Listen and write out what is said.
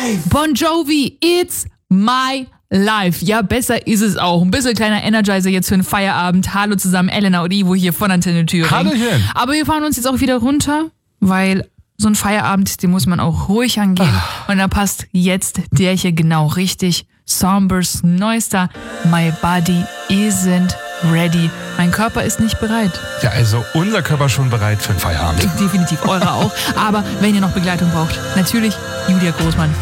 Bon Jovi, It's My Life. Ja, besser ist es auch. Ein bisschen kleiner Energizer jetzt für den Feierabend. Hallo zusammen, Elena und Ivo hier von Antenne Thüringen. Hallöchen. Aber wir fahren uns jetzt auch wieder runter, weil so ein Feierabend, den muss man auch ruhig angehen. Und da passt jetzt der hier genau richtig. Sombers neuester My Body Isn't Ready. Mein Körper ist nicht bereit. Ja, also unser Körper schon bereit für den Feierabend. Definitiv, eure auch. Aber wenn ihr noch Begleitung braucht, natürlich Julia Großmann